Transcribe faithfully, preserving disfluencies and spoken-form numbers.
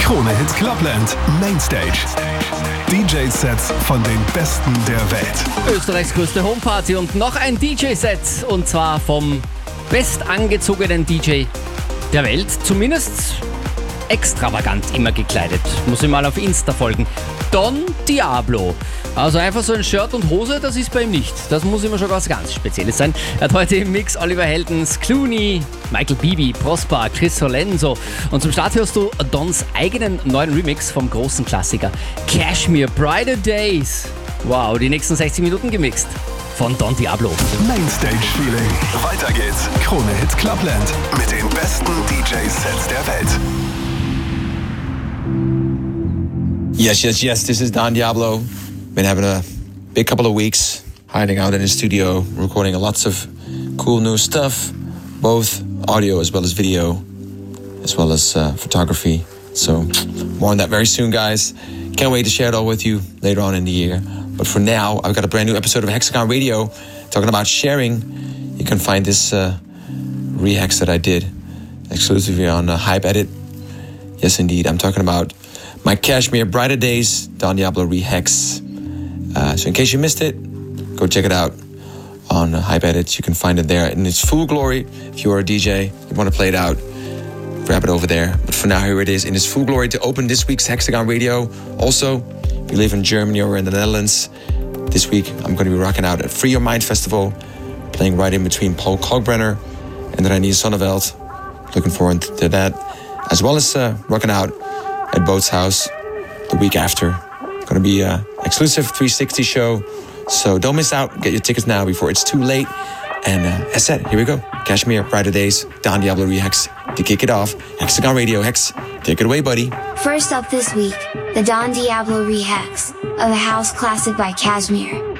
Krone Hit Clubland Mainstage. D J-Sets von den Besten der Welt. Österreichs größte Homeparty und noch ein D J-Set. Und zwar vom bestangezogenen D J der Welt. Zumindest extravagant immer gekleidet. Muss ich mal auf Insta folgen. Don Diablo. Also einfach so ein Shirt und Hose, das ist bei ihm nicht. Das muss immer schon was ganz Spezielles sein. Er hat heute im Mix Oliver Heldens, Clooney, Michael Bibi, Prosper, Chris Solenzo. Und zum Start hörst du Dons eigenen neuen Remix vom großen Klassiker Cashmere Brighter Days. Wow, die nächsten sechzig Minuten gemixt von Don Diablo. Mainstage Feeling. Weiter geht's. Krone Hit Clubland mit den besten D J-Sets der Welt. Yes, yes, yes, this is Don Diablo. Been having a big couple of weeks hiding out in the studio, recording lots of cool new stuff, both audio as well as video, as well as uh, photography. So more on that very soon, guys. Can't wait to share it all with you later on in the year. But for now, I've got a brand new episode of Hexagon Radio talking about sharing. You can find this uh, rehex that I did exclusively on uh, Hype Edit. Yes, indeed. I'm talking about my Cashmere Brighter Days Don Diablo rehex. Uh, so in case you missed it, go check it out on uh, Hype Edits. You can find it there in its full glory. If you're a D J, you want to play it out, grab it over there. But for now, here it is in its full glory to open this week's Hexagon Radio. Also, if you live in Germany or in the Netherlands, this week I'm going to be rocking out at Free Your Mind Festival, playing right in between Paul Kalkbrenner and Reinier Sonneveld. Looking forward to that. As well as uh, rocking out at Boats House the week after. Going to be an exclusive three sixty show. So don't miss out. Get your tickets now before it's too late. And uh, as said, here we go. Cashmere, Brighter Days, Don Diablo Rehex. To kick it off, Hexagon Radio. Hex, take it away, buddy. First up this week, the Don Diablo Rehex of a house classic by Cashmere.